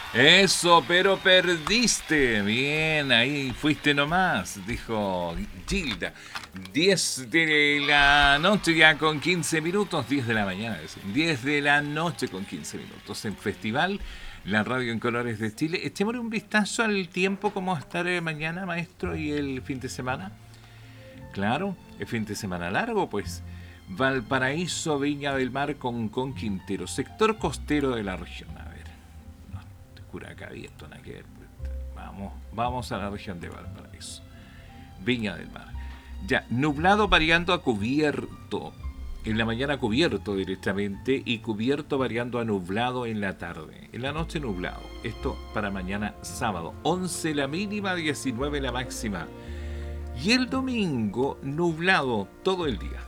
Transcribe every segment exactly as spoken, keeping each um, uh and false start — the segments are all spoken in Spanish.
Eso, pero perdiste. Bien, ahí fuiste nomás, dijo Gilda. Diez de la noche ya con quince minutos, diez de la mañana, es decir, diez de la noche con quince minutos en Festival, la radio en colores de Chile. Echémosle un vistazo al tiempo, cómo va a estar eh, mañana, maestro, y el fin de semana. Claro, el fin de semana largo, pues. Valparaíso, Viña del Mar, Concón, Quintero, sector costero de la región. A ver, no, Curacaví, esto nada que ver. Pues. Vamos, vamos a la región de Valparaíso. Viña del Mar. Ya, nublado variando a cubierto. En la mañana cubierto directamente y cubierto variando a nublado en la tarde. En la noche nublado. Esto para mañana sábado. once la mínima, diecinueve la máxima. Y el domingo nublado todo el día.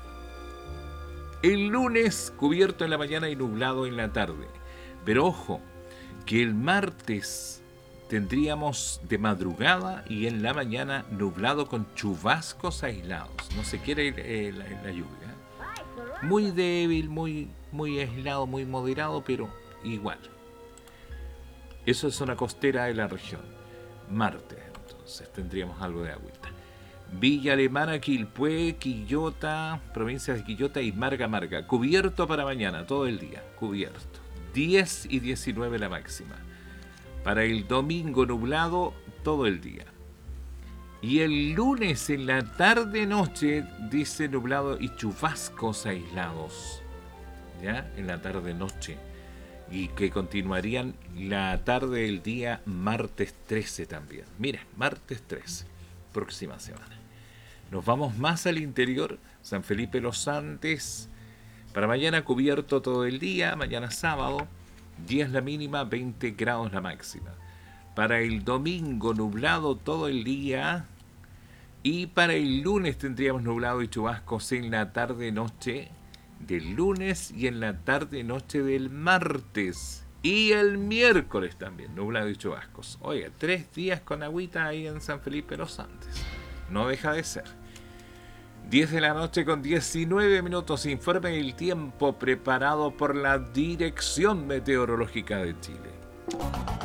El lunes cubierto en la mañana y nublado en la tarde. Pero ojo, que el martes tendríamos de madrugada y en la mañana nublado con chubascos aislados. No se quiere eh, la, la lluvia. Muy débil, muy, muy aislado, muy moderado, pero igual. Eso es zona costera de la región. Martes, entonces tendríamos algo de agüita. Villa Alemana, Quilpué, Quillota, provincias de Quillota y Marga Marga. Cubierto para mañana, todo el día. Cubierto. diez y diecinueve la máxima. Para el domingo nublado, todo el día. Y el lunes en la tarde-noche, dice nublado y chubascos aislados. ¿Ya? En la tarde-noche. Y que continuarían la tarde del día martes trece también. Mira, martes trece. Próxima semana. Nos vamos más al interior, San Felipe Los Andes. Para mañana cubierto todo el día, mañana sábado, diez la mínima, veinte grados la máxima. Para el domingo nublado todo el día. Y para el lunes tendríamos nublado y chubascos en la tarde-noche del lunes y en la tarde-noche del martes. Y el miércoles también, nublado y chubascos. Oiga, tres días con agüita ahí en San Felipe Los Andes. No deja de ser. diez de la noche con diecinueve minutos. Informe del tiempo preparado por la Dirección Meteorológica de Chile.